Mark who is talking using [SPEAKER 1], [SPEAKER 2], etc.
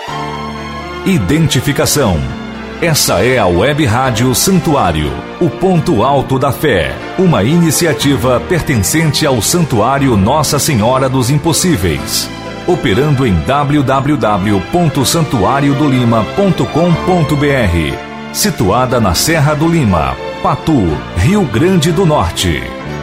[SPEAKER 1] Identificação. Essa é a Web Rádio Santuário, o ponto alto da fé, uma iniciativa pertencente ao Santuário Nossa Senhora dos Impossíveis, operando em www.santuariodolima.com.br, situada na Serra do Lima, Patu, Rio Grande do Norte.